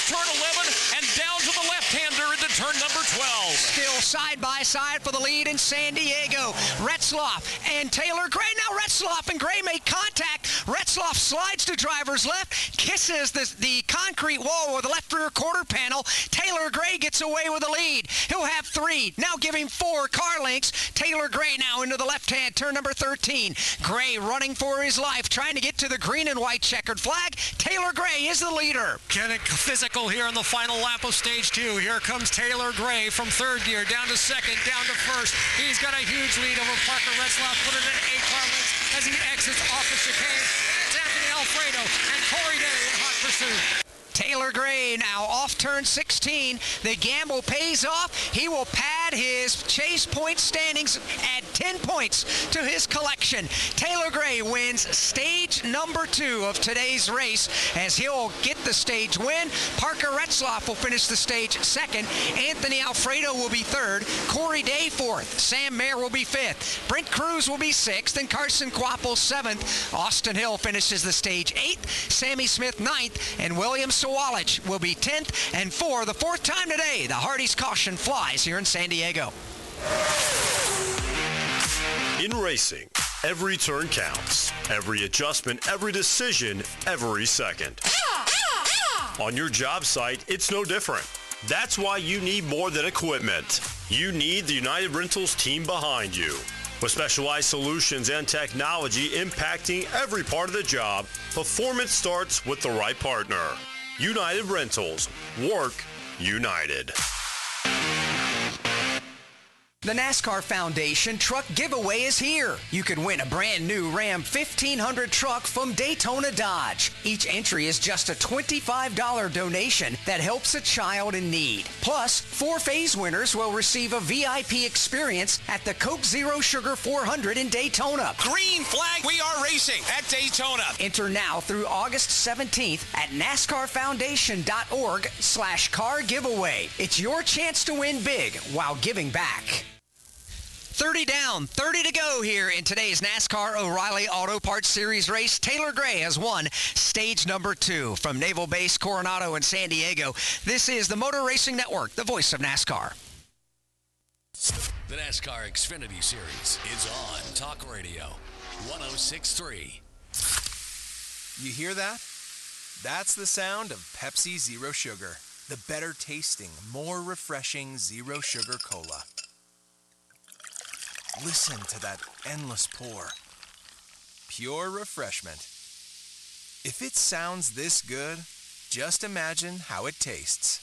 turn 11 and down to the left-hander into turn number 12. Still side by side for the lead in San Diego. Retzloff and Taylor Gray. Now Retzloff and Gray make contact. Retzloff slides to driver's left, kisses the concrete wall with the left rear quarter panel. Taylor Gray gets away with the lead. He'll have 3. Now give him 4 car lengths. Taylor Gray now into the left hand, turn number 13. Gray running for his life, trying to get to the green and white checkered flag. Taylor Gray is the leader. Getting physical here in the final lap of stage 2. Here comes Taylor Gray from third gear, down to second, down to first. He's got a huge lead over Parker Retzloff, put it at 8 car lengths as he exits off the chicane. It's Anthony Alfredo and Corey Day in hot pursuit. Taylor Gray now off turn 16. The gamble pays off. He will pad his chase point standings, add 10 points to his collection. Taylor Gray wins stage number 2 of today's race as he'll get the stage win. Parker Retzloff will finish the stage 2nd. Anthony Alfredo will be 3rd. Corey Day 4th. Sam Mayer will be 5th. Brent Cruz will be 6th. And Carson Quapple 7th. Austin Hill finishes the stage 8th. Sammy Smith 9th. And William Sawalich will be 10th, and for the 4th time today, the Hardy's Caution flies here in San Diego. In racing, every turn counts. Every adjustment, every decision, every second. On your job site, it's no different. That's why you need more than equipment. You need the United Rentals team behind you. With specialized solutions and technology impacting every part of the job, performance starts with the right partner. United Rentals. Work united. The NASCAR Foundation Truck Giveaway is here. You could win a brand new Ram 1500 truck from Daytona Dodge. Each entry is just a $25 donation that helps a child in need. Plus, 4 phase winners will receive a VIP experience at the Coke Zero Sugar 400 in Daytona. Green flag, we are racing at Daytona. Enter now through August 17th at NASCARFoundation.org/car giveaway. It's your chance to win big while giving back. 30 down, 30 to go here in today's NASCAR O'Reilly Auto Parts Series race. Taylor Gray has won stage number 2 from Naval Base Coronado in San Diego. This is the Motor Racing Network, the voice of NASCAR. The NASCAR Xfinity Series is on Talk Radio 106.3. You hear that? That's the sound of Pepsi Zero Sugar, the better tasting, more refreshing Zero Sugar Cola. Listen to that endless pour. Pure refreshment. If it sounds this good, just imagine how it tastes.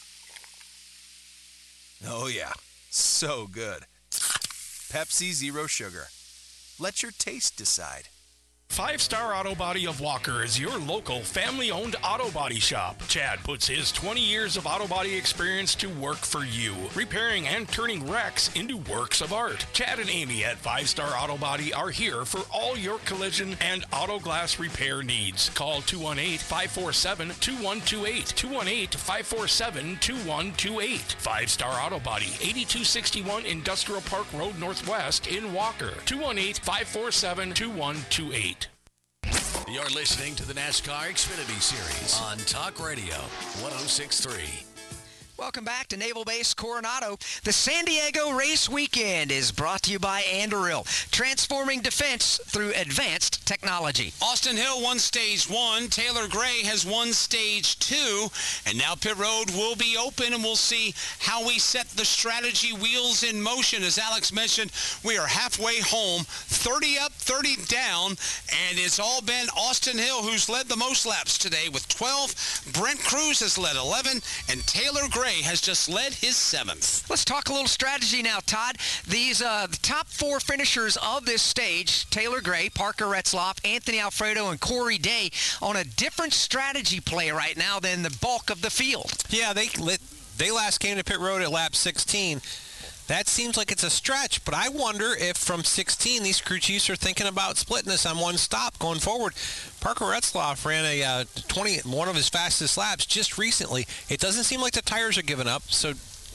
Oh yeah, so good. Pepsi Zero Sugar. Let your taste decide. Five Star Auto Body of Walker is your local family-owned auto body shop. Chad puts his 20 years of auto body experience to work for you, repairing and turning wrecks into works of art. Chad and Amy at Five Star Auto Body are here for all your collision and auto glass repair needs. Call 218-547-2128, 218-547-2128. Five Star Auto Body, 8261 Industrial Park Road Northwest in Walker, 218-547-2128. You're listening to the NASCAR Xfinity Series on Talk Radio 106.3. Welcome back to Naval Base Coronado. The San Diego Race Weekend is brought to you by Anduril, transforming defense through advanced technology. Austin Hill won stage 1. Taylor Gray has won stage 2. And now pit road will be open, and we'll see how we set the strategy wheels in motion. As Alex mentioned, we are halfway home, 30 up, 30 down, and it's all been Austin Hill who's led the most laps today with 12. Brent Cruz has led 11, and Taylor Gray has just led his 7th. Let's talk a little strategy now, Todd. These the top 4 finishers of this stage, Taylor Gray, Parker Retzloff, Anthony Alfredo, and Corey Day, on a different strategy play right now than the bulk of the field. Yeah, they last came to pit road at lap 16. That seems like it's a stretch, but I wonder if from 16 these crew chiefs are thinking about splitting this on one stop going forward. Parker Retzloff ran one of his fastest laps just recently. It doesn't seem like the tires are giving up, so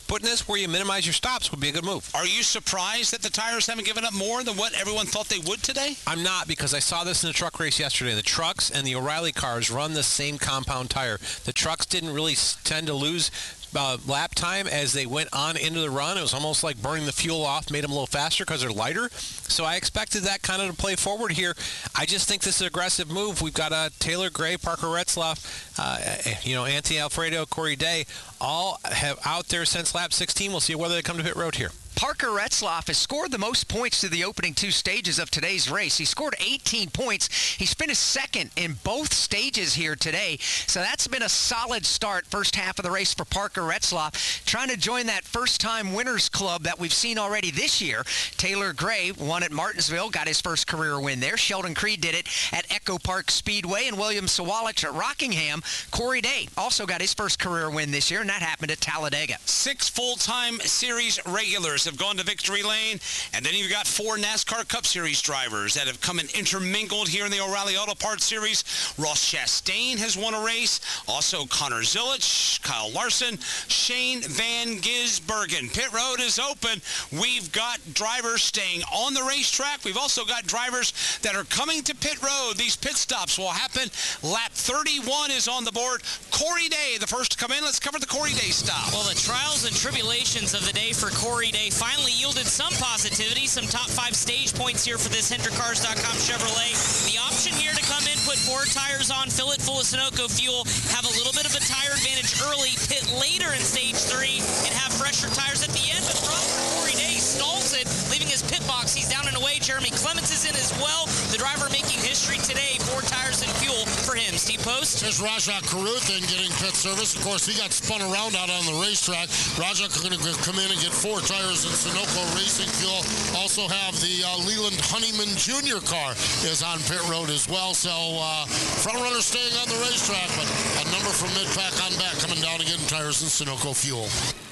putting this where you minimize your stops would be a good move. Are you surprised that the tires haven't given up more than what everyone thought they would today? I'm not, because I saw this in the truck race yesterday. The trucks and the O'Reilly cars run the same compound tire. The trucks didn't really tend to lose lap time as they went on into the run. It was almost like burning the fuel off, made them a little faster because they're lighter. So I expected that kind of to play forward here. I just think this is an aggressive move. We've got Taylor Gray, Parker Retzlaff, Anthony Alfredo, Corey Day, all have out there since lap 16. We'll see whether they come to pit road here. Parker Retzlaff has scored the most points through the opening two stages of today's race. He scored 18 points. He's finished second in both stages here today. So that's been a solid start, first half of the race for Parker Retzlaff, trying to join that first-time winners club that we've seen already this year. Taylor Gray won at Martinsville, got his first career win there. Sheldon Creed did it at Echo Park Speedway, and William Sawalich at Rockingham. Corey Day also got his first career win this year, and that happened at Talladega. 6 full-time series regulars have gone to victory lane, and then you've got 4 NASCAR Cup Series drivers that have come and intermingled here in the O'Reilly Auto Parts Series. Ross Chastain has won a race. Also Connor Zilich, Kyle Larson, Shane Van Gisbergen. Pit road is open. We've got drivers staying on the racetrack. We've also got drivers that are coming to pit road. These pit stops will happen. Lap 31 is on the board. Corey Day, the first to come in. Let's cover the Corey Day stop. Well, the trials and tribulations of the day for Corey Day finally yielded some positivity, some top 5 stage points here for this HendrickCars.com Chevrolet. The option here to come in, put 4 tires on, fill it full of Sunoco fuel, have a little bit of a tire advantage early, pit later in stage 3, and have fresher tires at the end. But Corey Day stalls it, leaving his pit box. He's down and away. Jeremy Clements is in as well. The driver making history today, 4 tires and fuel for him. Steve Post. There's Rajat Caruthan getting pit service. Of course, he got spun around out on the racetrack. Rajat going to come in and get 4 tires and Sunoco racing fuel. Also have the Leland Honeyman Jr. car is on pit road as well. So front runner staying on the racetrack, but a number from mid-pack on back coming down and getting tires and Sunoco fuel.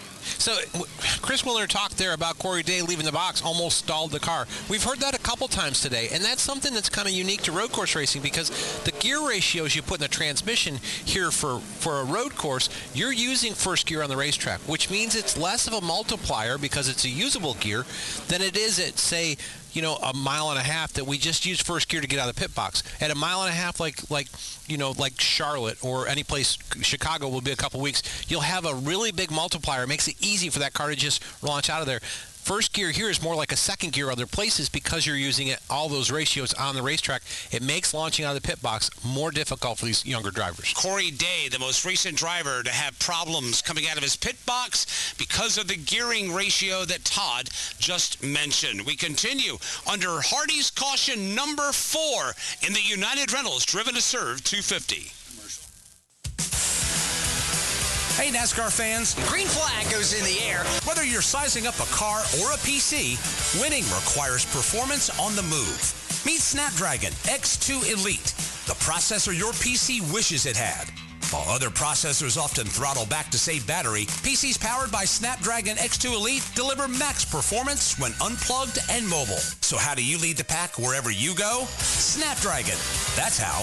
So Chris Miller talked there about Corey Day leaving the box, almost stalled the car. We've heard that a couple times today, and that's something that's kind of unique to road course racing, because the gear ratios you put in the transmission here for a road course, you're using first gear on the racetrack, which means it's less of a multiplier because it's a usable gear than it is at, say, a mile and a half that we just use first gear to get out of the pit box. At a mile and a half, like Charlotte or any place, Chicago will be a couple weeks, you'll have a really big multiplier. It makes it easy for that car to just launch out of there. First gear here is more like a second gear other places because you're using all those ratios on the racetrack. It makes launching out of the pit box more difficult for these younger drivers. Corey Day, the most recent driver to have problems coming out of his pit box because of the gearing ratio that Todd just mentioned. We continue under Hardy's caution number 4 in the United Rentals Driven to Serve 250. Hey, NASCAR fans. Green flag goes in the air. Whether you're sizing up a car or a PC, winning requires performance on the move. Meet Snapdragon X2 Elite, the processor your PC wishes it had. While other processors often throttle back to save battery, PCs powered by Snapdragon X2 Elite deliver max performance when unplugged and mobile. So how do you lead the pack wherever you go? Snapdragon. That's how.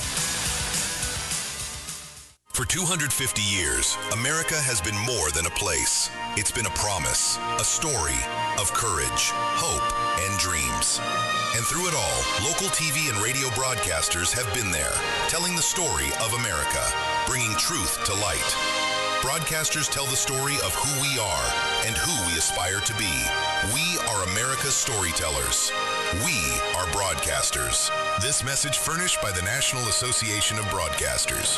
For 250 years, America has been more than a place. It's been a promise, a story of courage, hope, and dreams. And through it all, local TV and radio broadcasters have been there, telling the story of America, bringing truth to light. Broadcasters tell the story of who we are and who we aspire to be. We are America's storytellers. We are broadcasters. This message furnished by the National Association of Broadcasters.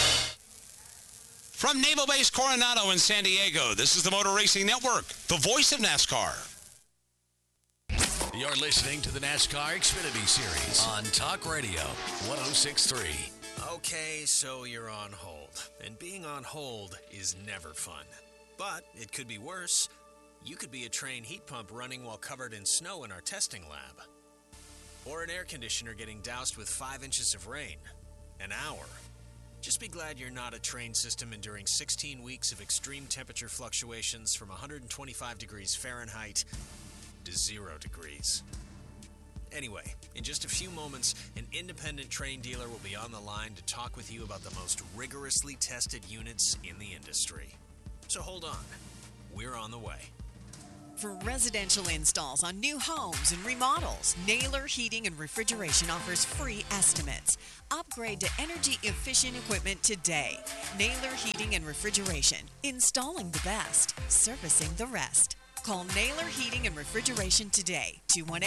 From Naval Base Coronado in San Diego, this is the Motor Racing Network, the voice of NASCAR. You're listening to the NASCAR Xfinity Series on Talk Radio 106.3. Okay, so you're on hold. And being on hold is never fun. But it could be worse. You could be a train heat pump running while covered in snow in our testing lab. Or an air conditioner getting doused with 5 inches of rain. An hour. Just be glad you're not a train system enduring 16 weeks of extreme temperature fluctuations from 125 degrees Fahrenheit to 0 degrees. Anyway, in just a few moments, an independent train dealer will be on the line to talk with you about the most rigorously tested units in the industry. So hold on. we're on the way. For residential installs on new homes and remodels, Naylor Heating and Refrigeration offers free estimates. Upgrade to energy-efficient equipment today. Naylor Heating and Refrigeration. Installing the best, servicing the rest. Call Naylor Heating and Refrigeration today.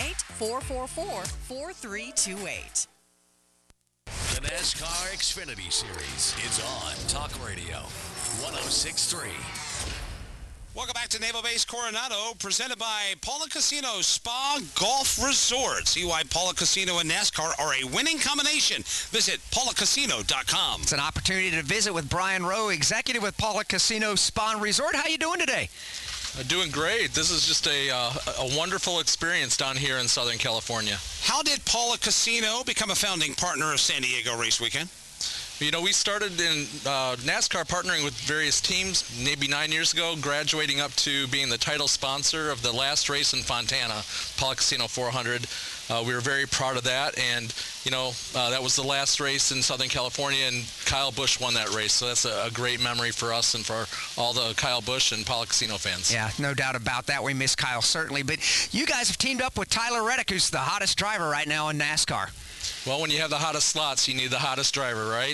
218-444-4328. The NASCAR Xfinity Series is on Talk Radio 106.3. Welcome back to Naval Base Coronado, presented by Paula Casino Spa Golf Resort. See why Paula Casino and NASCAR are a winning combination. Visit paulacasino.com. It's an opportunity to visit with Brian Rowe, executive with Paula Casino Spa and Resort. How you doing today? Doing great. This is just a wonderful experience down here in Southern California. How did Paula Casino become a founding partner of San Diego Race Weekend? You know, we started in NASCAR partnering with various teams maybe 9 years ago, graduating up to being the title sponsor of the last race in Fontana, Paula Casino 400. We were very proud of that, and, you know, that was the last race in Southern California, and Kyle Busch won that race, so that's a great memory for us and for all the Kyle Busch and Paula Casino fans. Yeah, no doubt about that. We miss Kyle, certainly, but you guys have teamed up with Tyler Reddick, who's the hottest driver right now in NASCAR. Well, when you have the hottest slots, you need the hottest driver, right?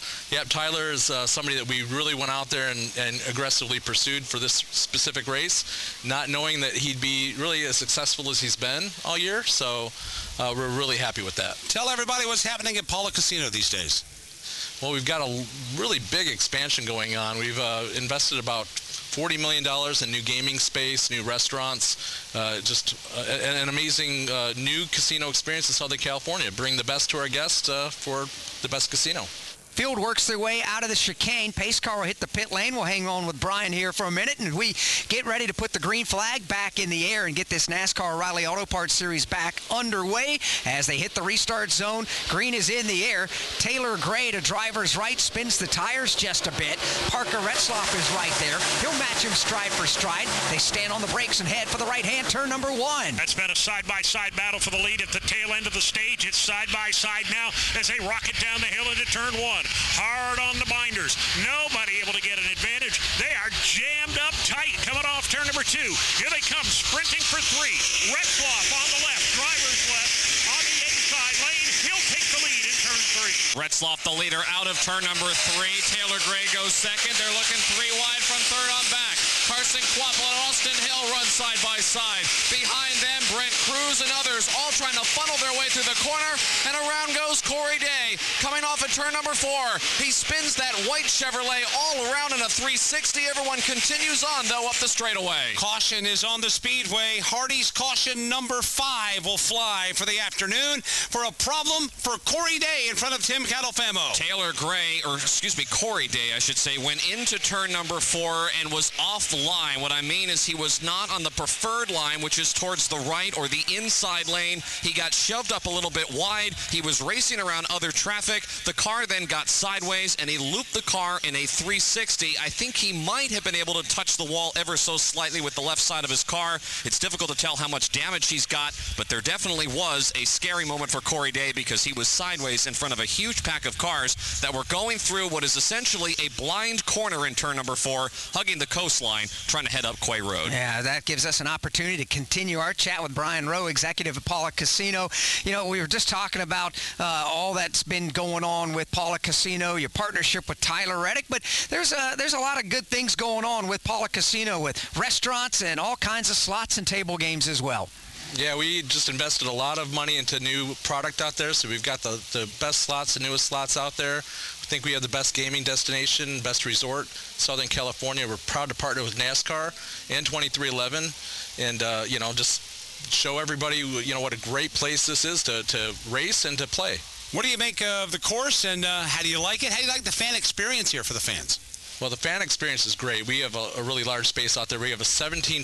Tyler is somebody that we really went out there and aggressively pursued for this specific race, not knowing that he'd be really as successful as he's been all year. So we're really happy with that. Tell everybody what's happening at Paula Casino these days. Well, we've got a really big expansion going on. We've invested about $40 million in new gaming space, new restaurants, just an amazing new casino experience in Southern California. Bring the best to our guests for the best casino. Field works their way out of the chicane. Pace car will hit the pit lane. We'll hang on with Brian here for a minute, and we get ready to put the green flag back in the air and get this NASCAR O'Reilly Auto Parts Series back underway. As they hit the restart zone, green is in the air. Taylor Gray to driver's right spins the tires just a bit. Parker Retzlaff is right there. He'll match him stride for stride. They stand on the brakes and head for the right-hand turn number one. That's been a side-by-side battle for the lead at the tail end of the stage. It's side-by-side now as they rocket down the hill into turn one. Hard on the binders. Nobody able to get an advantage. They are jammed up tight coming off turn number two. Here they come, sprinting for three. Retzlaff on the left, driver's left. On the inside lane, he'll take the lead in turn three. Retzlaff, the leader, out of turn number three. Taylor Gray goes second. They're looking three wide from third on back. Carson Kvapil and Austin Hill run side by side. Behind them, Brent Cruz and others all trying to funnel their way through the corner. And around goes Corey Day, coming off at turn number four. He spins that white Chevrolet all around in a 360. Everyone continues on, though, up the straightaway. Caution is on the speedway. Hardy's caution number 5 will fly for the afternoon for a problem for Corey Day in front of Tim Catalfamo. Taylor Gray, or excuse me, Corey Day, I should say, went into turn number 4 and was off the line. What I mean is he was not on the preferred line, which is towards the right or the inside lane. He got shoved up a little bit wide. He was racing around other traffic. The car then got sideways, and he looped the car in a 360. I think he might have been able to touch the wall ever so slightly with the left side of his car. It's difficult to tell how much damage he's got, but there definitely was a scary moment for Corey Day because he was sideways in front of a huge pack of cars that were going through what is essentially a blind corner in turn number 4, hugging the coastline, trying to head up Quay Road. Yeah, that gives us an opportunity to continue our chat with Brian Rowe, executive of Paula Casino. You know, we were just talking about all that's been going on with Paula Casino, your partnership with Tyler Reddick, but there's a lot of good things going on with Paula Casino, with restaurants and all kinds of slots and table games as well. Yeah, we just invested a lot of money into new product out there, so we've got the best slots, the newest slots out there. I think we have the best gaming destination, best resort, Southern California. We're proud to partner with NASCAR and 2311, and you know, just show everybody, you know, what a great place this is to race and to play. What do you make of the course, and how do you like it? How do you like the fan experience here for the fans? Well, the fan experience is great. We have a really large space out there. We have two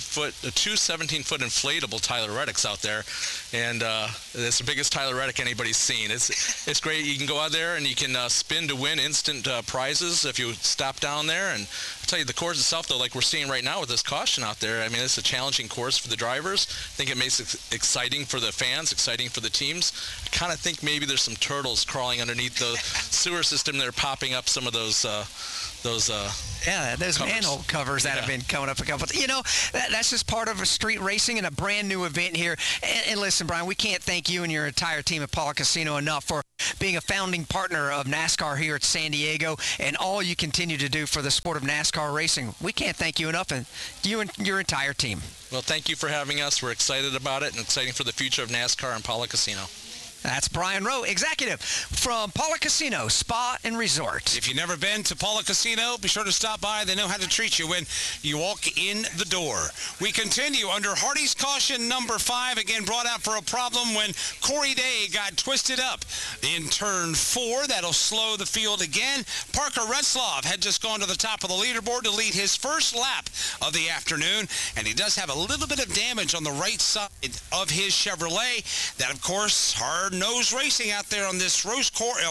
17-foot inflatable Tyler Reddicks out there, and it's the biggest Tyler Reddick anybody's seen. It's great. You can go out there and you can spin to win instant prizes if you stop down there, and tell you, the course itself, though, like we're seeing right now with this caution out there, I mean, it's a challenging course for the drivers. I think it makes it exciting for the fans, exciting for the teams. I kind of think maybe there's some turtles crawling underneath the sewer system. They're popping up some of those those manhole covers that have been coming up a couple. That's just part of a street racing and a brand new event here. And listen, Brian, we can't thank you and your entire team at Pala Casino enough for being a founding partner of NASCAR here at San Diego and all you continue to do for the sport of NASCAR racing. We can't thank you enough, and you and your entire team. Well, thank you for having us. We're excited about it and exciting for the future of NASCAR and Pala Casino. That's Brian Rowe, executive from Pala Casino Spa and Resort. If you've never been to Pala Casino, be sure to stop by. They know how to treat you when you walk in the door. We continue under Hardy's caution number 5, again brought out for a problem when Corey Day got twisted up in turn 4. That'll slow the field again. Parker Retzlaff had just gone to the top of the leaderboard to lead his first lap of the afternoon, and he does have a little bit of damage on the right side of his Chevrolet. That, of course, hard-nosed racing out there on this road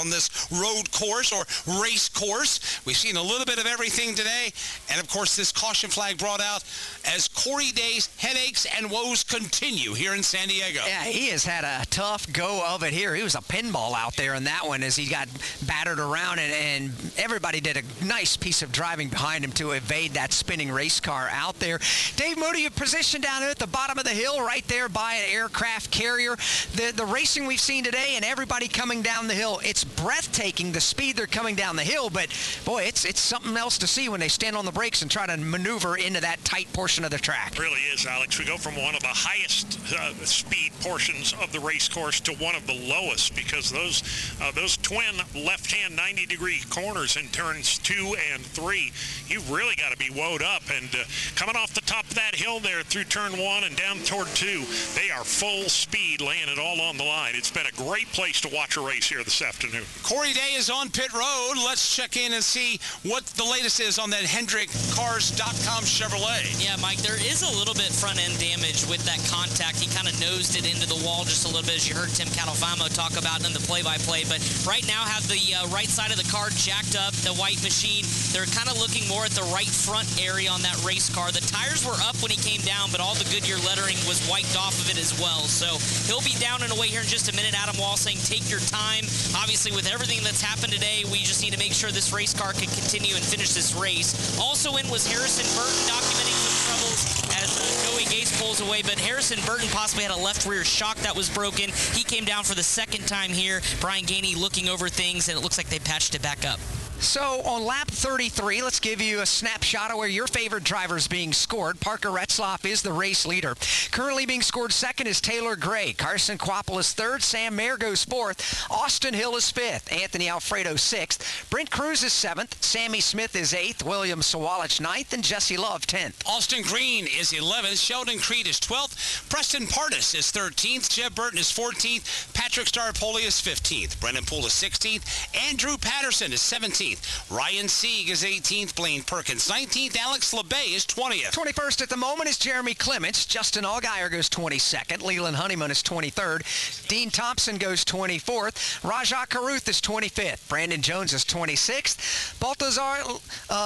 course or race course. We've seen a little bit of everything today, and of course this caution flag brought out as Corey Day's headaches and woes continue here in San Diego. Yeah, he has had a tough go of it here. He was a pinball out there in that one as he got battered around, and everybody did a nice piece of driving behind him to evade that spinning race car out there. Dave Moody, you positioned down there at the bottom of the hill right there by an aircraft carrier. The racing we've seen today and everybody coming down the hill, it's breathtaking the speed they're coming down the hill, but boy, it's something else to see when they stand on the brakes and try to maneuver into that tight portion of the track. It really is, Alex. We go from one of the highest speed portions of the race course to one of the lowest, because those twin left-hand 90-degree corners in turns 2 and 3, you've really got to be woed up. And coming off the top of that hill there through turn 1 and down toward 2, they are full speed, laying it all on the line. It's been a great place to watch a race here this afternoon. Corey Day is on pit road. Let's check in and see what the latest is on that HendrickCars.com Chevrolet. Yeah, Mike, there is a little bit front-end damage with that contact. He kind of nosed it into the wall just a little bit, as you heard Tim Catalfamo talk about in the play-by-play. But right now have the right side of the car jacked up, the white machine. They're kind of looking more at the right front area on that race car. The tires were up when he came down, but all the Goodyear lettering was wiped off of it as well. So he'll be down and away here in just a minute. Adam Wall saying take your time. Obviously, with everything that's happened today, we just need to make sure this race car can continue and finish this race. Also in was Harrison Burton, documenting some troubles as Joey Gase pulls away, but Harrison Burton possibly had a left rear shock that was broken. He came down for the second time here. Brian Gainey looking over things, and it looks like they patched it back up. So on lap 33, let's give you a snapshot of where your favorite driver is being scored. Parker Retzlaff is the race leader. Currently being scored second is Taylor Gray. Carson Kvapil is third. Sam Mayer goes fourth. Austin Hill is fifth. Anthony Alfredo sixth. Brent Cruz is seventh. Sammy Smith is eighth. William Sawalich ninth. And Jesse Love 10th. Austin Green is 11th. Sheldon Creed is 12th. Preston Pardis is 13th. Jeb Burton is 14th. Patrick Starpoli is 15th. Brendan Poole is 16th. Andrew Patterson is 17th. Ryan Sieg is 18th. Blaine Perkins 19th. Alex LeBay is 20th. 21st at the moment is Jeremy Clements. Justin Allgaier goes 22nd. Leland Honeyman is 23rd. Dean Thompson goes 24th. Rajah Caruth is 25th. Brandon Jones is 26th. Baltazar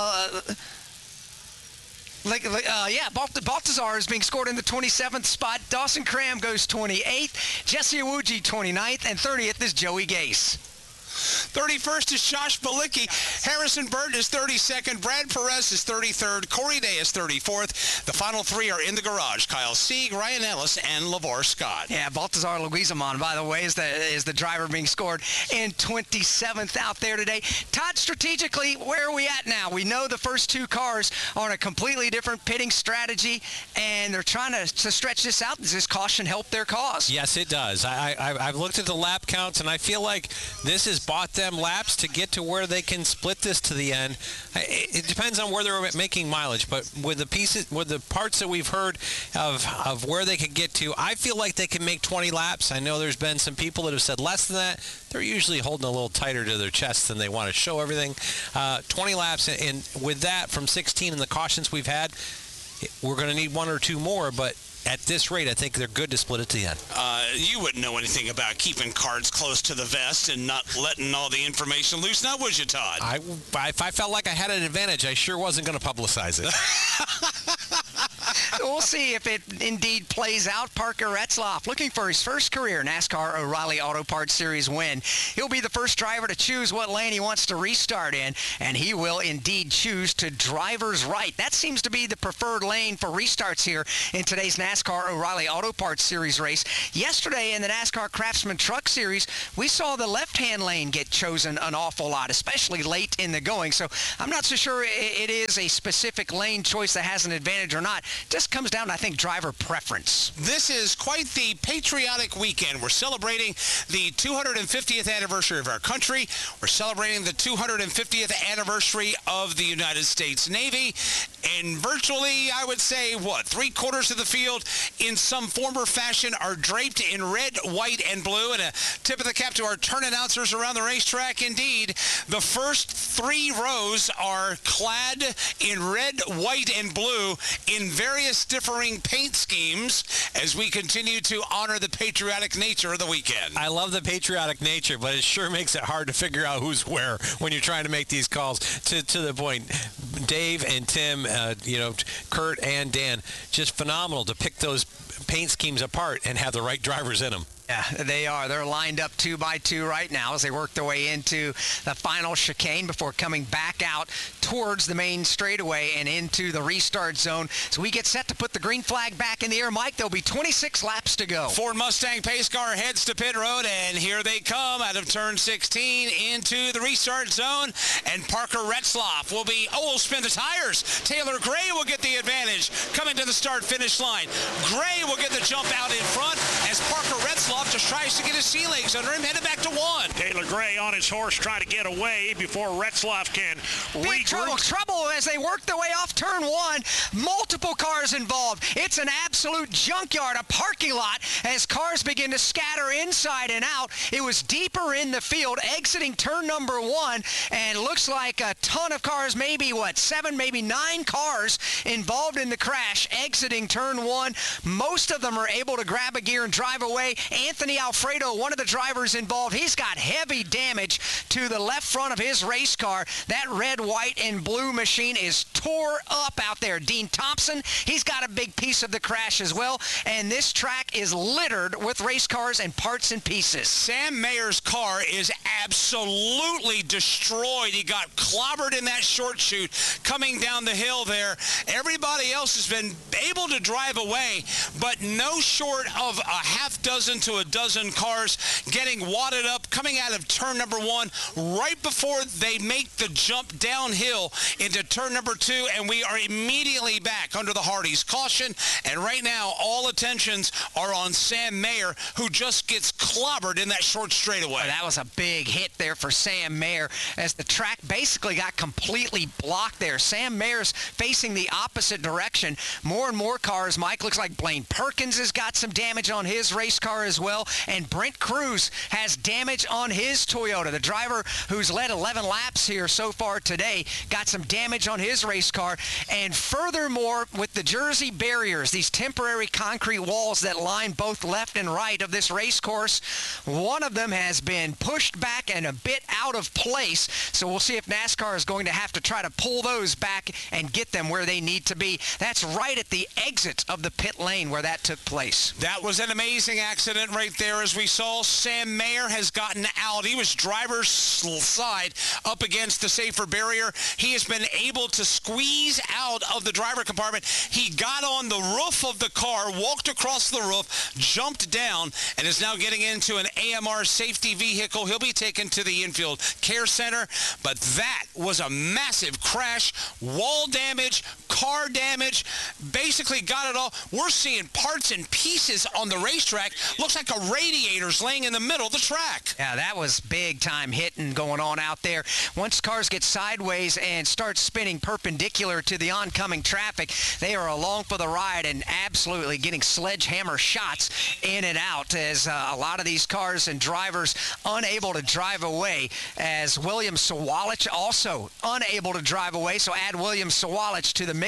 Baltazar is being scored in the 27th spot. Dawson Cram goes 28th. Jesse Iwuji 29th. And 30th is Joey Gase. 31st is Josh Balicki. Harrison Burton is 32nd. Brad Perez is 33rd. Corey Day is 34th. The final three are in the garage. Kyle Sieg, Ryan Ellis, and LeVar Scott. Yeah, Baltazar Leguizamon, by the way, is the driver being scored in 27th out there today. Todd, strategically, where are we at now? We know the first two cars are on a completely different pitting strategy, and they're trying to stretch this out. Does this caution help their cause? Yes, it does. I've looked at the lap counts, and I feel like this has bought them laps to get to where they can split this to the end. It depends on where they're making mileage, but with the parts that we've heard of where they could get to, I feel like they can make 20 laps. I know there's been some people that have said less than that. They're usually holding a little tighter to their chest than they want to show everything. 20 laps, and with that, from 16 and the cautions we've had, we're going to need one or two more, but at this rate, I think they're good to split at the end. You wouldn't know anything about keeping cards close to the vest and not letting all the information loose, now would you, Todd? If I felt like I had an advantage, I sure wasn't going to publicize it. We'll see if it indeed plays out. Parker Retzlaff looking for his first career NASCAR O'Reilly Auto Parts Series win. He'll be the first driver to choose what lane he wants to restart in, and he will indeed choose to driver's right. That seems to be the preferred lane for restarts here in today's NASCAR O'Reilly Auto Parts Series race. Yesterday in the NASCAR Craftsman Truck Series, we saw the left-hand lane get chosen an awful lot, especially late in the going. So I'm not so sure it is a specific lane choice that has an advantage or not. Just comes down to, I think, driver preference. This is quite the patriotic weekend. We're celebrating the 250th anniversary of our country. We're celebrating the 250th anniversary of the United States Navy. And virtually, I would say, three-quarters of the field in some form or fashion are draped in red, white, and blue. And a tip of the cap to our turn announcers around the racetrack. Indeed, the first three rows are clad in red, white, and blue in various differing paint schemes as we continue to honor the patriotic nature of the weekend. I love the patriotic nature, but it sure makes it hard to figure out who's where when you're trying to make these calls. To the point, Dave and Tim, Kurt and Dan, just phenomenal to pick those paint schemes apart and have the right drivers in them. Yeah, they are. They're lined up 2 by 2 right now as they work their way into the final chicane before coming back out towards the main straightaway and into the restart zone. So we get set to put the green flag back in the air. Mike, there'll be 26 laps to go. Ford Mustang pace car heads to pit road, and here they come out of turn 16 into the restart zone. And Parker Retzlaff will spin the tires. Taylor Gray will get the advantage coming to the start-finish line. Gray will get the jump out in front as Parker Retzlaff just tries to get his sea legs under him, headed back to 1. Taylor Gray on his horse trying to get away before Retzlaff can Big trouble as they work their way off turn 1. Multiple cars involved. It's an absolute junkyard, a parking lot, as cars begin to scatter inside and out. It was deeper in the field, exiting turn number 1, and looks like a ton of cars, maybe 7, maybe 9 cars involved in the crash, exiting turn 1. Most of them are able to grab a gear and drive away. Anthony Alfredo, one of the drivers involved, he's got heavy damage to the left front of his race car. That red, white, and blue machine is tore up out there. Dean Thompson, he's got a big piece of the crash as well, and this track is littered with race cars and parts and pieces. Sam Mayer's car is absolutely destroyed. He got clobbered in that short chute coming down the hill there. Everybody else has been able to drive away, but no short of a half dozen to a dozen cars getting wadded up coming out of turn number 1 right before they make the jump downhill into turn number 2, and we are immediately back under the Hardee's caution. And right now all attentions are on Sam Mayer, who just gets clobbered in that short straightaway. That was a big hit there for Sam Mayer as the track basically got completely blocked there. Sam Mayer's facing the opposite direction. More and more cars. Mike, looks like Blaine Perkins has got some damage on his race car as well, and Brent Cruz has damage on his Toyota. The driver who's led 11 laps here so far today got some damage on his race car. And furthermore, with the Jersey barriers, these temporary concrete walls that line both left and right of this race course, one of them has been pushed back and a bit out of place. So we'll see if NASCAR is going to have to try to pull those back and get them where they need to be. That's right at the exit of the pit lane where that took place. That was an amazing accident right there. As we saw, Sam Mayer has gotten out. He was driver's side up against the safer barrier. He has been able to squeeze out of the driver compartment. He got on the roof of the car, walked across the roof, jumped down, and is now getting into an AMR safety vehicle. He'll be taken to the infield care center. But that was a massive crash, wall damage, car damage, basically got it all. We're seeing parts and pieces on the racetrack. Looks like a radiator's laying in the middle of the track. Yeah, that was big time hitting going on out there. Once cars get sideways and start spinning perpendicular to the oncoming traffic, they are along for the ride and absolutely getting sledgehammer shots in and out as a lot of these cars and drivers unable to drive away, as William Sawalich also unable to drive away. So add William Sawalich to the mix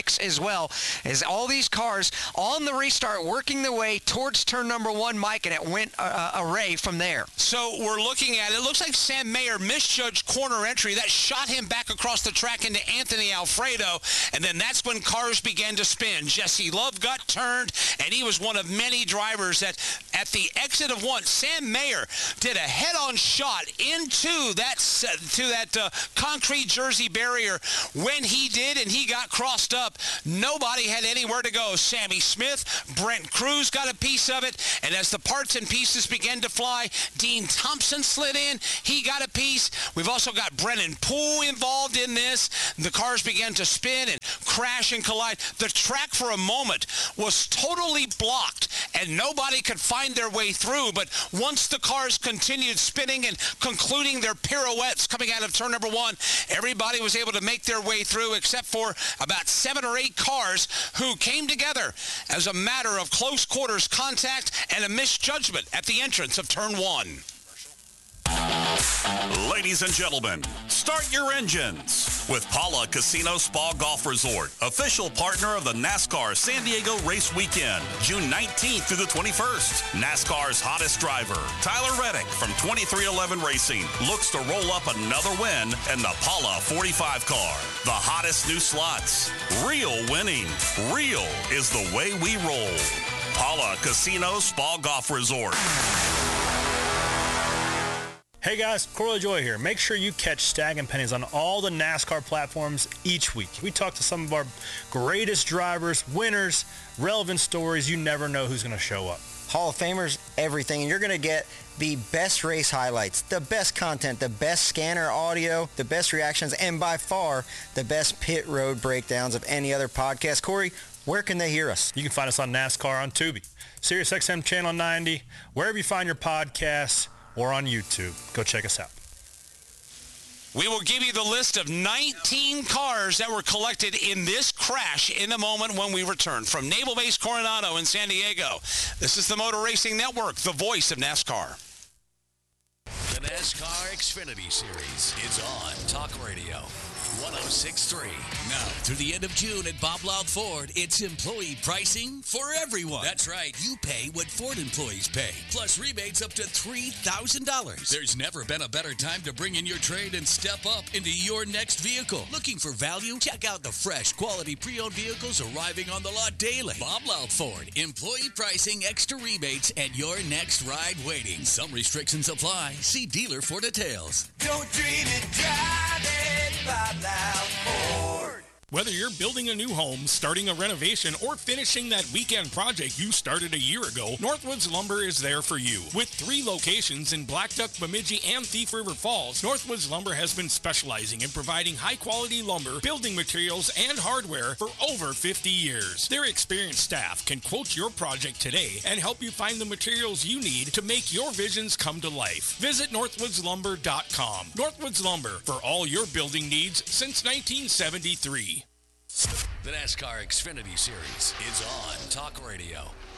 mix as well, as all these cars on the restart working their way towards turn number 1, Mike, and it went array from there. So we're looking at it. Looks like Sam Mayer misjudged corner entry. That shot him back across the track into Anthony Alfredo, and then that's when cars began to spin. Jesse Love got turned, and he was one of many drivers that at the exit of 1, Sam Mayer did a head-on shot into that concrete Jersey barrier. When he did, and he got crossed up, nobody had anywhere to go. Sammy Smith, Brent Cruz got a piece of it, and as the parts and pieces began to fly, Dean Thompson slid in. He got a piece. We've also got Brennan Poole involved in this. The cars began to spin and crash and collide. The track for a moment was totally blocked, and nobody could find their way through. But once the cars continued spinning and concluding their pirouettes coming out of turn number 1, everybody was able to make their way through, except for about 7 or 8 cars who came together as a matter of close quarters contact and a misjudgment at the entrance of turn 1. Ladies and gentlemen, start your engines with Pala Casino Spa Golf Resort, official partner of the NASCAR San Diego Race Weekend, June 19th through the 21st. NASCAR's hottest driver, Tyler Reddick from 2311 Racing, looks to roll up another win in the Pala 45 car. The hottest new slots, real winning. Real is the way we roll. Pala Casino Spa Golf Resort. Hey guys, Corley Joy here. Make sure you catch Stacking Pennies on all the NASCAR platforms each week. We talk to some of our greatest drivers, winners, relevant stories. You never know who's going to show up. Hall of Famers, everything. And you're going to get the best race highlights, the best content, the best scanner audio, the best reactions, and by far the best pit road breakdowns of any other podcast. Corey, where can they hear us? You can find us on NASCAR on Tubi, SiriusXM Channel 90, wherever you find your podcasts, or on YouTube. Go check us out. We will give you the list of 19 cars that were collected in this crash in a moment when we return from Naval Base Coronado in San Diego. This is the Motor Racing Network, the voice of NASCAR. The NASCAR Xfinity Series is on Talk Radio 106.3. Now, through the end of June at Bob Loud Ford, it's employee pricing for everyone. That's right. You pay what Ford employees pay, plus rebates up to $3,000. There's never been a better time to bring in your trade and step up into your next vehicle. Looking for value? Check out the fresh, quality pre-owned vehicles arriving on the lot daily. Bob Loud Ford, employee pricing, extra rebates, and your next ride waiting. Some restrictions apply. See dealer for details. Don't dream it, drive it, Bob Loud Ford. Whether you're building a new home, starting a renovation, or finishing that weekend project you started a year ago, Northwoods Lumber is there for you. With 3 locations in Blackduck, Bemidji, and Thief River Falls, Northwoods Lumber has been specializing in providing high-quality lumber, building materials, and hardware for over 50 years. Their experienced staff can quote your project today and help you find the materials you need to make your visions come to life. Visit northwoodslumber.com. Northwoods Lumber, for all your building needs since 1973. The NASCAR Xfinity Series is on Talk Radio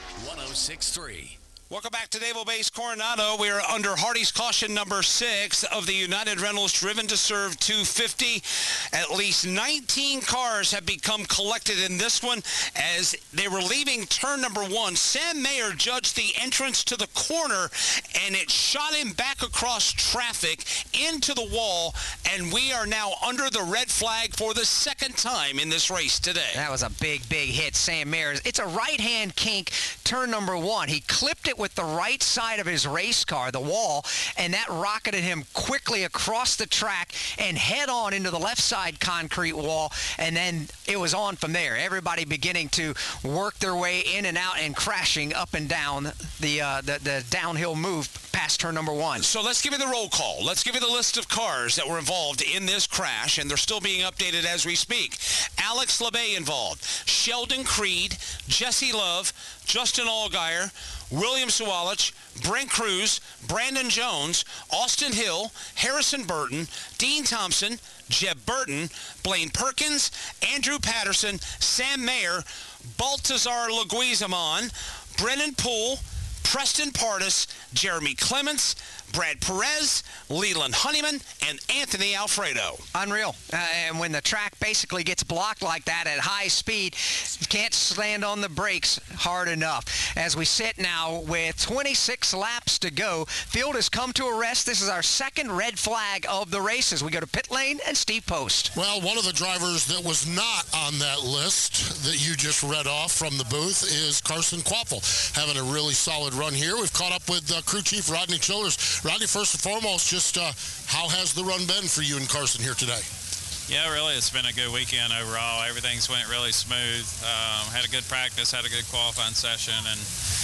106.3. Welcome back to Naval Base Coronado. We are under Hardy's caution number 6 of the United Rentals Driven to Serve 250. At least 19 cars have become collected in this one. As they were leaving turn number 1, Sam Mayer judged the entrance to the corner, and it shot him back across traffic into the wall, and we are now under the red flag for the second time in this race today. That was a big hit, Sam Mayer. It's a right-hand kink, turn number 1. He clipped it with the right side of his race car, the wall, and that rocketed him quickly across the track and head on into the left side concrete wall, and then it was on from there. Everybody beginning to work their way in and out and crashing up and down the downhill move past turn number 1. So let's give you the roll call. Let's give you the list of cars that were involved in this crash, and they're still being updated as we speak. Alex LeBay involved, Sheldon Creed, Jesse Love, Justin Allgaier, William Sawalich, Brent Cruz, Brandon Jones, Austin Hill, Harrison Burton, Dean Thompson, Jeb Burton, Blaine Perkins, Andrew Patterson, Sam Mayer, Baltazar Leguizamon, Brennan Poole, Preston Pardis, Jeremy Clements, Brad Perez, Leland Honeyman, and Anthony Alfredo. Unreal. And when the track basically gets blocked like that at high speed, you can't stand on the brakes hard enough. As we sit now with 26 laps to go, field has come to a rest. This is our second red flag of the race as we go to pit lane and Steve Post. Well, one of the drivers that was not on that list that you just read off from the booth is Carson Quaffle, having a really solid run here. We've caught up with crew chief Rodney Childers. Rodney, first and foremost, just how has the run been for you and Carson here today? Yeah, really, it's been a good weekend overall. Everything's went really smooth. Had a good practice, had a good qualifying session, and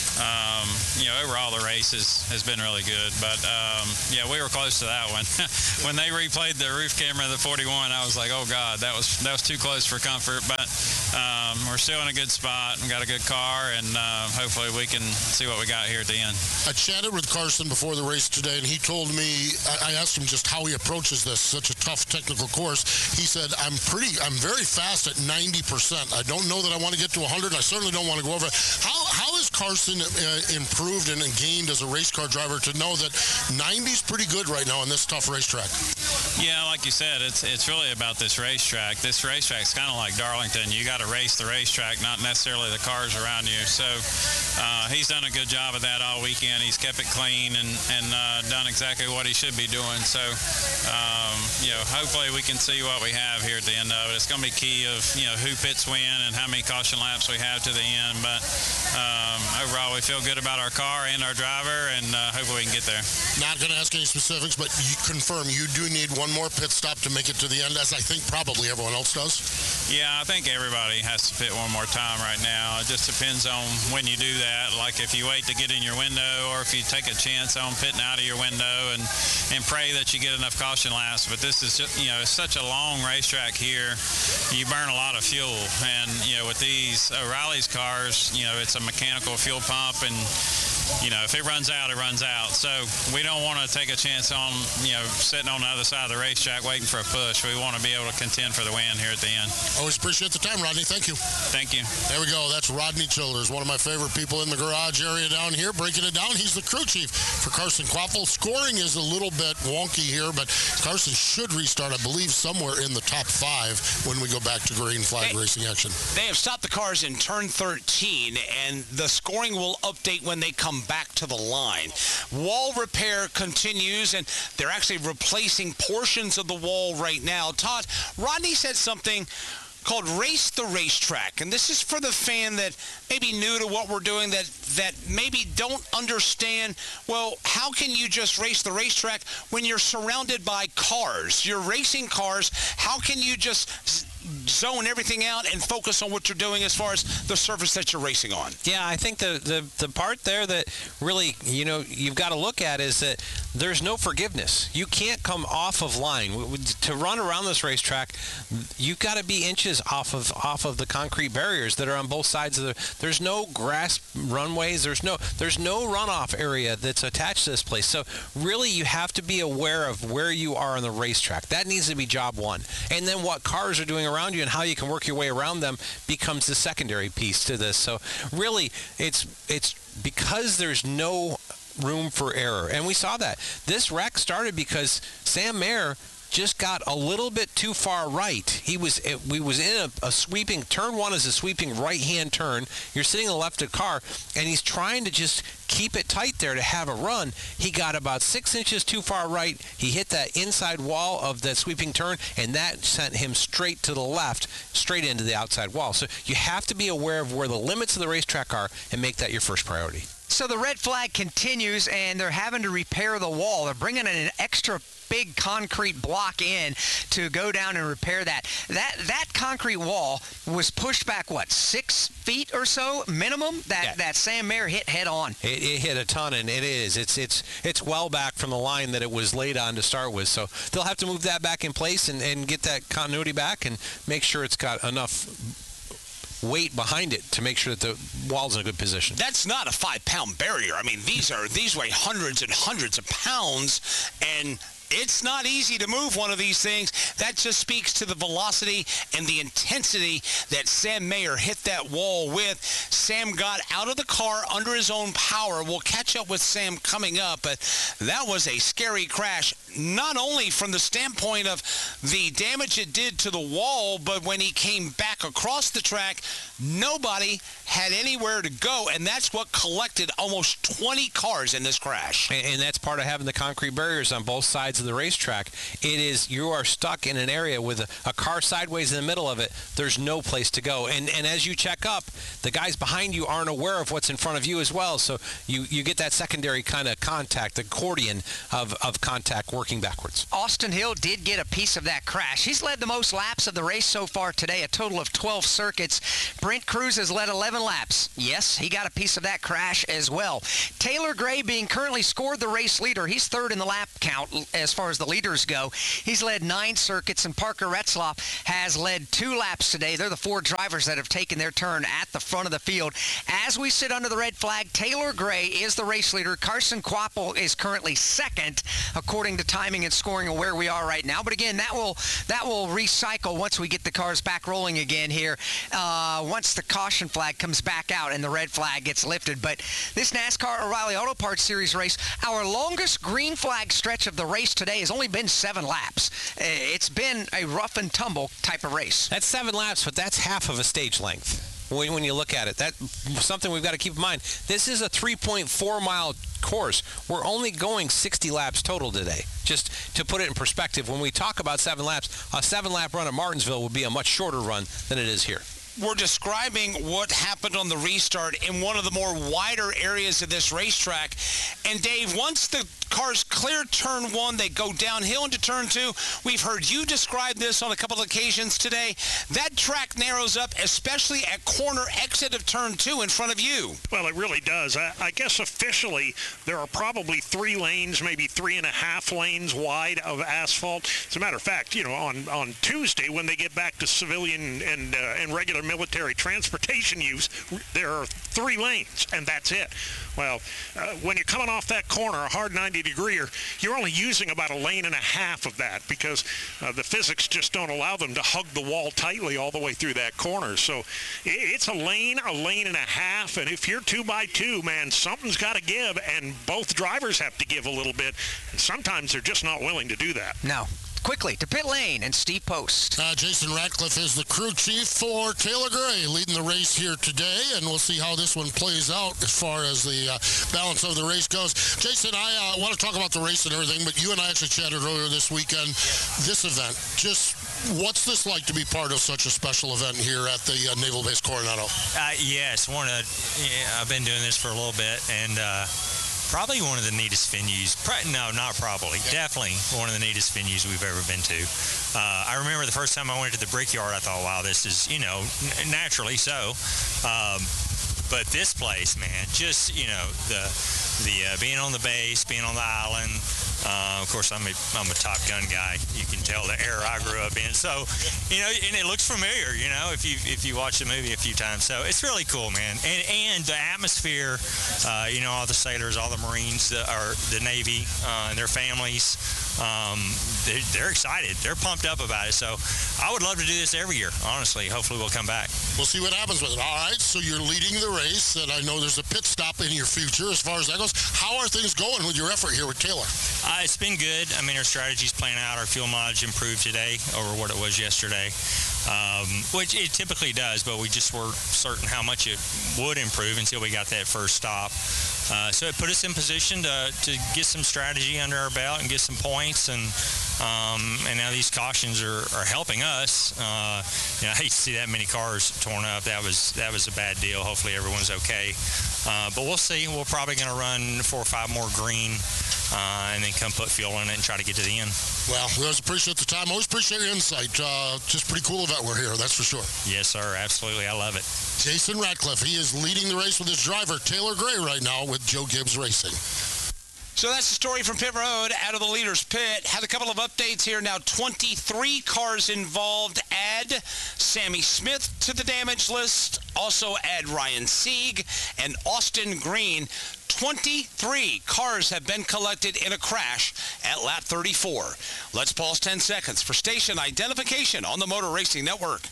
overall the race has been really good. But yeah, we were close to that one. When they replayed the roof camera of the 41, I was like, oh God, that was too close for comfort. But we're still in a good spot and got a good car, and hopefully we can see what we got here at the end. I chatted with Carson before the race today, and he told me, I asked him just how he approaches this, such a tough technical course. He said, I'm very fast at 90%. I don't know that I want to get to 100. I certainly don't want to go over it. How has Carson improved and gained as a race car driver to know that 90's pretty good right now on this tough racetrack? Yeah, like you said, it's really about this racetrack. This racetrack's kind of like Darlington. You got to race the racetrack, not necessarily the cars around you. So he's done a good job of that all weekend. He's kept it clean and done exactly what he should be doing. So, hopefully we can see what we have here at the end of it. It's going to be key of, who pits when and how many caution laps we have to the end. But overall, we feel good about our car and our driver, and hopefully we can get there. Not going to ask any specifics, but you confirm you do need one more pit stop to make it to the end, as I think probably everyone else does? Yeah, I think everybody has to pit one more time right now. It just depends on when you do that. Like if you wait to get in your window, or if you take a chance on pitting out of your window and pray that you get enough caution laps. But this is just, it's such a long racetrack here. You burn a lot of fuel, and with these O'Reilly's cars, it's a mechanical fuel pump, and if it runs out, it runs out. So we don't want to take a chance on sitting on the other side of the racetrack waiting for a push. We want to be able to contend for the win here at the end. Always appreciate the time, Rodney. Thank you. Thank you. There we go. That's Rodney Childers, one of my favorite people in the garage area down here, breaking it down. He's the crew chief for Carson Quaffle. Scoring is a little bit wonky here, but Carson should restart, I believe, somewhere in the top 5 when we go back to green flag racing action. They have stopped the cars in turn 13, and the scoring will update when they come back to the line. Wall repair continues, and they're actually replacing portions of the wall right now. Todd, Rodney said something called Race the Racetrack, and this is for the fan that may be new to what we're doing, that maybe don't understand, well, how can you just race the racetrack when you're surrounded by cars? You're racing cars. How can you just zone everything out and focus on what you're doing as far as the surface that you're racing on? Yeah, I think the part there that really, you've got to look at is that there's no forgiveness. You can't come off of line. To run around this racetrack, you've got to be inches off of the concrete barriers that are on both sides of there's no grass runways. There's no runoff area that's attached to this place. So really you have to be aware of where you are on the racetrack. That needs to be job one. And then what cars are doing around you and how you can work your way around them becomes the secondary piece to this. So really it's because there's no room for error. And we saw that. This wreck started because Sam Mayer just got a little bit too far right. We was in a sweeping, turn one is a sweeping right-hand turn. You're sitting in the left of the car, and he's trying to just keep it tight there to have a run. He got about 6 inches too far right. He hit that inside wall of that sweeping turn, and that sent him straight to the left, straight into the outside wall. So you have to be aware of where the limits of the racetrack are and make that your first priority. So the red flag continues, and they're having to repair the wall. They're bringing in an extra big concrete block in to go down and repair that. That concrete wall was pushed back, 6 feet or so minimum that Sam Mayer hit head on. It hit a ton, and it's well back from the line that it was laid on to start with. So they'll have to move that back in place and get that continuity back and make sure it's got enough weight behind it to make sure that the wall's in a good position. That's not a 5-pound barrier. I mean, these weigh hundreds and hundreds of pounds, and It's not easy to move one of these things. That just speaks to the velocity and the intensity that Sam Mayer hit that wall with. Sam got out of the car under his own power. We'll catch up with Sam coming up, but that was a scary crash, not only from the standpoint of the damage it did to the wall, but when he came back across the track, nobody had anywhere to go, and that's what collected almost 20 cars in this crash. And that's part of having the concrete barriers on both sides of the racetrack. It is, you are stuck in an area with a car sideways in the middle of it. There's no place to go. And as you check up, the guys behind you aren't aware of what's in front of you as well. So you get that secondary kind of contact, the accordion of contact working backwards. Austin Hill did get a piece of that crash. He's led the most laps of the race so far today, a total of 12 circuits. Brent Cruz has led 11 laps. Yes, he got a piece of that crash as well. Taylor Gray being currently scored the race leader. He's third in the lap count as far as the leaders go. He's led 9 circuits, and Parker Retzlaff has led 2 laps today. They're the 4 drivers that have taken their turn at the front of the field. As we sit under the red flag, Taylor Gray is the race leader. Carson Kvapil is currently second, according to timing and scoring of where we are right now. But again, that will recycle once we get the cars back rolling again here, once the caution flag comes back out and the red flag gets lifted. But this NASCAR O'Reilly Auto Parts Series race, our longest green flag stretch of the race today has only been 7 laps. It's been a rough and tumble type of race. That's 7 laps, but that's half of a stage length. When you look at it, that's something we've got to keep in mind. This is a 3.4-mile course. We're only going 60 laps total today. Just to put it in perspective, when we talk about 7 laps, a 7-lap run at Martinsville would be a much shorter run than it is here. We're describing what happened on the restart in one of the more wider areas of this racetrack. And Dave, once the cars clear turn 1, they go downhill into turn 2. We've heard you describe this on a couple of occasions today. That track narrows up, especially at corner exit of turn 2 in front of you. Well, it really does. I guess officially there are probably 3 lanes, maybe 3.5 lanes wide of asphalt. As a matter of fact, on Tuesday when they get back to civilian and regular military transportation use, there are 3 lanes, and that's it. Well, when you're coming off that corner, a hard 90-degreer, you're only using about 1.5 lanes of that because the physics just don't allow them to hug the wall tightly all the way through that corner. So it's a lane, 1.5 lanes, and if you're 2x2, man, something's got to give, and both drivers have to give a little bit, and sometimes they're just not willing to do that. No. Quickly to pit lane and Steve Post. Jason Ratcliffe is the crew chief for Taylor Gray, leading the race here today, and we'll see how this one plays out as far as the balance of the race goes. Jason, I want to talk about the race and everything, but you and I actually chatted earlier this weekend. This event, just what's this like to be part of such a special event here at the Naval Base Coronado? Yes, I've been doing this for a little bit, and probably one of the neatest venues. Definitely one of the neatest venues we've ever been to. I remember the first time I went to the Brickyard, I thought, wow, this is, naturally so. But this place, man, just, the being on the base, being on the island. Of course, I'm a Top Gun guy. You can tell the era I grew up in. So, and it looks familiar, if you watch the movie a few times. So it's really cool, man. And the atmosphere, all the sailors, all the Marines, the Navy, and their families, they're excited. They're pumped up about it. So I would love to do this every year, honestly. Hopefully we'll come back. We'll see what happens with it. All right, so you're leading the race, and I know there's a pit stop in your future as far as that goes. How are things going with your effort here with Taylor? It's been good. I mean, our strategy's playing out. Our fuel mileage improved today over what it was yesterday, which it typically does, but we just were certain how much it would improve until we got that first stop. So it put us in position to get some strategy under our belt and get some points, and now these cautions are helping us. I hate to see that many cars torn up. That was a bad deal. Hopefully everyone's okay. But we'll see. We're probably going to run 4 or 5 more green, and then come put fuel in it and try to get to the end. Well, we always appreciate the time. Always appreciate your insight. Just pretty cool event we're here, that's for sure. Yes, sir. Absolutely. I love it. Jason Ratcliffe, he is leading the race with his driver, Taylor Gray, right now with Joe Gibbs Racing. So that's the story from Pit Road out of the leader's pit. Had a couple of updates here now. 23 cars involved. Add Sammy Smith to the damage list. Also add Ryan Sieg and Austin Green. 23 cars have been collected in a crash at lap 34. Let's pause 10 seconds for station identification on the Motor Racing Network.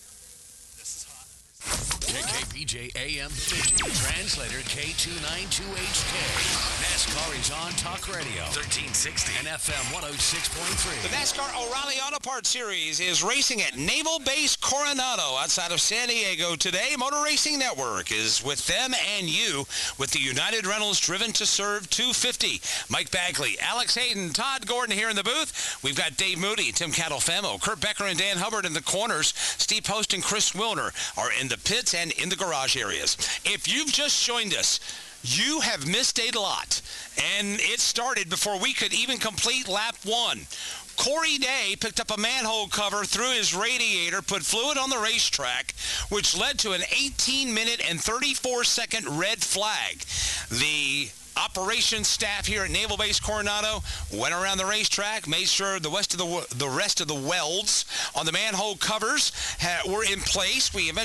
KKPJ AM Bemidji, translator K292HK. NASCAR is on Talk Radio, 1360 and FM 106.3. The NASCAR O'Reilly Auto Parts Series is racing at Naval Base Coronado outside of San Diego today. Motor Racing Network is with them and you with the United Rentals Driven to Serve 250. Mike Bagley, Alex Hayden, Todd Gordon here in the booth. We've got Dave Moody, Tim Catalfamo, Kurt Becker, and Dan Hubbard in the corners. Steve Post and Chris Wilner are in the pits and in the garage areas. If you've just joined us, you have missed a lot, and it started before we could even complete lap 1. Corey Day picked up a manhole cover through his radiator, put fluid on the racetrack, which led to an 18-minute and 34-second red flag. The operations staff here at Naval Base Coronado went around the racetrack, made sure the rest of the welds on the manhole covers were in place. We eventually